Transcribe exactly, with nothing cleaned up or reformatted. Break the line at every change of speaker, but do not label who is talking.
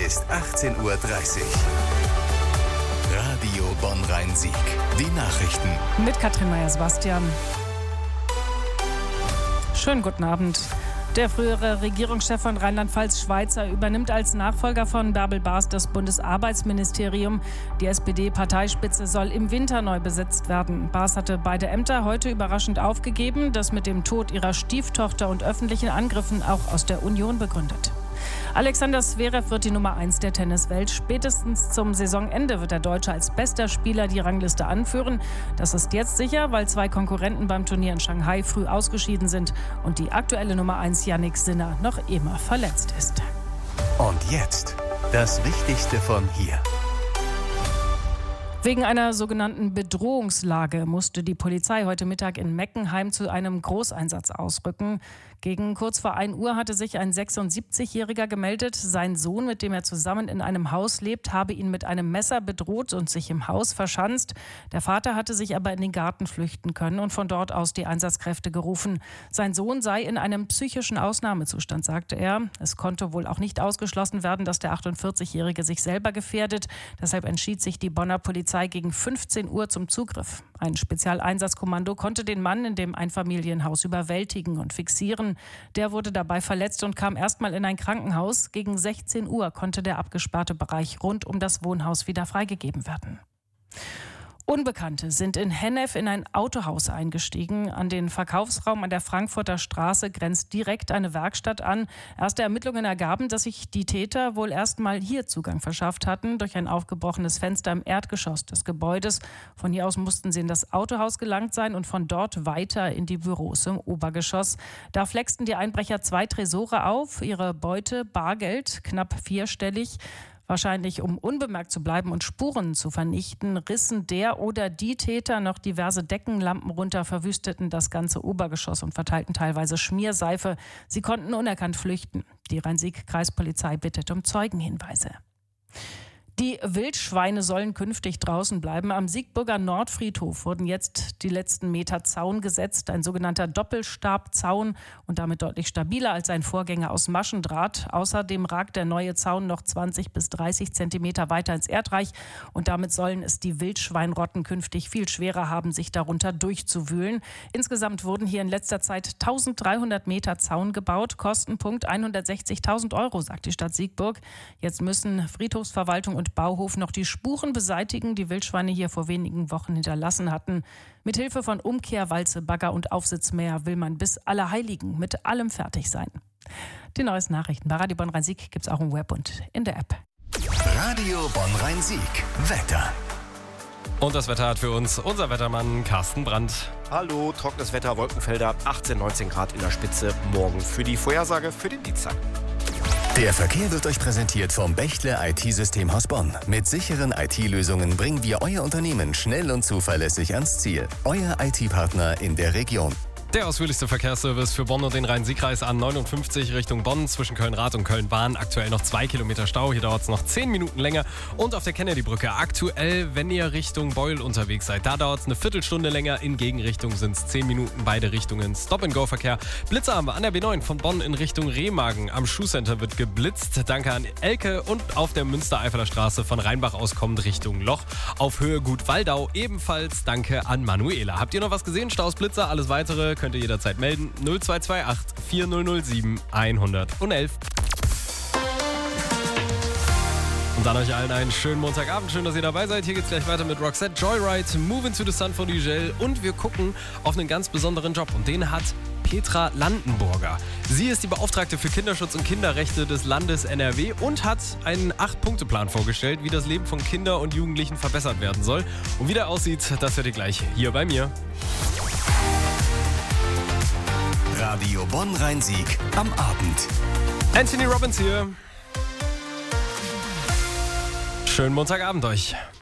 ist achtzehn Uhr dreißig. Radio Bonn-Rhein-Sieg. Die Nachrichten.
Mit Katrin Meyer-Sebastian. Schönen guten Abend. Der frühere Regierungschef von Rheinland-Pfalz, Schweizer, übernimmt als Nachfolger von Bärbel Baas das Bundesarbeitsministerium. Die S P D-Parteispitze soll im Winter neu besetzt werden. Baas hatte beide Ämter heute überraschend aufgegeben, das mit dem Tod ihrer Stieftochter und öffentlichen Angriffen auch aus der Union begründet. Alexander Zverev wird die Nummer eins der Tenniswelt. Spätestens zum Saisonende wird der Deutsche als bester Spieler die Rangliste anführen. Das ist jetzt sicher, weil zwei Konkurrenten beim Turnier in Shanghai früh ausgeschieden sind und die aktuelle Nummer eins Jannik Sinner noch immer verletzt ist.
Und jetzt das Wichtigste von hier.
Wegen einer sogenannten Bedrohungslage musste die Polizei heute Mittag in Meckenheim zu einem Großeinsatz ausrücken. Gegen kurz vor ein Uhr hatte sich ein sechsundsiebzigjähriger gemeldet. Sein Sohn, mit dem er zusammen in einem Haus lebt, habe ihn mit einem Messer bedroht und sich im Haus verschanzt. Der Vater hatte sich aber in den Garten flüchten können und von dort aus die Einsatzkräfte gerufen. Sein Sohn sei in einem psychischen Ausnahmezustand, sagte er. Es konnte wohl auch nicht ausgeschlossen werden, dass der achtundvierzigjährige sich selber gefährdet. Deshalb entschied sich die Bonner Polizei gegen fünfzehn Uhr zum Zugriff. Ein Spezialeinsatzkommando konnte den Mann in dem Einfamilienhaus überwältigen und fixieren. Der wurde dabei verletzt und kam erstmal in ein Krankenhaus. Gegen sechzehn Uhr konnte der abgesperrte Bereich rund um das Wohnhaus wieder freigegeben werden. Unbekannte sind in Hennef in ein Autohaus eingestiegen. An den Verkaufsraum an der Frankfurter Straße grenzt direkt eine Werkstatt an. Erste Ermittlungen ergaben, dass sich die Täter wohl erst mal hier Zugang verschafft hatten, durch ein aufgebrochenes Fenster im Erdgeschoss des Gebäudes. Von hier aus mussten sie in das Autohaus gelangt sein und von dort weiter in die Büros im Obergeschoss. Da flexten die Einbrecher zwei Tresore auf, ihre Beute Bargeld, knapp vierstellig. Wahrscheinlich um unbemerkt zu bleiben und Spuren zu vernichten, rissen der oder die Täter noch diverse Deckenlampen runter, verwüsteten das ganze Obergeschoss und verteilten teilweise Schmierseife. Sie konnten unerkannt flüchten. Die Rhein-Sieg-Kreispolizei bittet um Zeugenhinweise. Die Wildschweine sollen künftig draußen bleiben. Am Siegburger Nordfriedhof wurden jetzt die letzten Meter Zaun gesetzt. Ein sogenannter Doppelstabzaun und damit deutlich stabiler als sein Vorgänger aus Maschendraht. Außerdem ragt der neue Zaun noch zwanzig bis dreißig Zentimeter weiter ins Erdreich. Und damit sollen es die Wildschweinrotten künftig viel schwerer haben, sich darunter durchzuwühlen. Insgesamt wurden hier in letzter Zeit eintausenddreihundert Meter Zaun gebaut. Kostenpunkt hundertsechzigtausend Euro, sagt die Stadt Siegburg. Jetzt müssen Friedhofsverwaltung und Bauhof noch die Spuren beseitigen, die Wildschweine hier vor wenigen Wochen hinterlassen hatten. Mit Hilfe von Umkehrwalze, Bagger und Aufsitzmäher will man bis Allerheiligen mit allem fertig sein. Die neuesten Nachrichten bei Radio Bonn-Rhein-Sieg gibt es auch im Web und in der App.
Radio Bonn-Rhein-Sieg. Wetter.
Und das Wetter hat für uns unser Wettermann Carsten Brandt.
Hallo, trockenes Wetter, Wolkenfelder, achtzehn, neunzehn Grad in der Spitze. Morgen für die Vorhersage für den Dienstag.
Der Verkehr wird euch präsentiert vom Bechtle I T-Systemhaus Bonn. Mit sicheren I T-Lösungen bringen wir euer Unternehmen schnell und zuverlässig ans Ziel. Euer I T-Partner in der Region.
Der ausführlichste Verkehrsservice für Bonn und den Rhein-Sieg-Kreis A neunundfünfzig Richtung Bonn zwischen Köln-Rad und Köln-Bahn. Aktuell noch zwei Kilometer Stau, hier dauert es noch zehn Minuten länger. Und auf der Kennedy-Brücke aktuell, wenn ihr Richtung Beul unterwegs seid, da dauert es eine Viertelstunde länger. In Gegenrichtung sind es zehn Minuten, beide Richtungen. Stop-and-Go-Verkehr. Blitzer haben wir an der B neun von Bonn in Richtung Remagen. Am Schuhcenter wird geblitzt. Danke an Elke. Und auf der Münster-Eifeler Straße von Rheinbach aus kommt Richtung Loch. Auf Höhe Gut Waldau ebenfalls danke an Manuela. Habt ihr noch was gesehen? Staus, Blitzer, alles weitere könnt ihr jederzeit melden. null zwei zwei acht vier null null sieben hundertelf. Und dann euch allen einen schönen Montagabend. Schön, dass ihr dabei seid. Hier geht's gleich weiter mit Roxette, Joyride, Move into the Sun von Nigel. Und wir gucken auf einen ganz besonderen Job. Und den hat Petra Landenburger. Sie ist die Beauftragte für Kinderschutz und Kinderrechte des Landes N R W und hat einen acht-Punkte-Plan vorgestellt, wie das Leben von Kindern und Jugendlichen verbessert werden soll. Und wie der aussieht, das hört ihr gleich hier bei mir.
Radio Bonn-Rhein-Sieg am Abend.
Anthony Robbins hier. Schönen Montagabend euch.